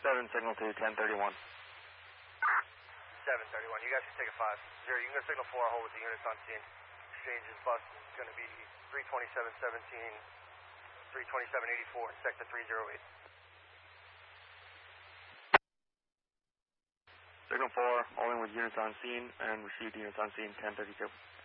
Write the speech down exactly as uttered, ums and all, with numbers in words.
seven, signal to ten thirty-one. seven thirty-one, you guys can take a five. Zero, you can go signal four, hold with the units on scene. Exchange's bus is going to be three twenty-seven seventeen, three twenty-seven eighty-four, sector three oh eight. Signal four, holding with units on scene, and received units on scene ten thirty-two.